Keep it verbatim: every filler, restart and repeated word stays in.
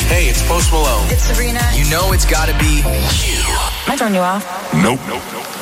Hey, it's Post Malone. It's Sabrina. You know it's gotta be Am I throwing you off? Nope. Nope. Nope.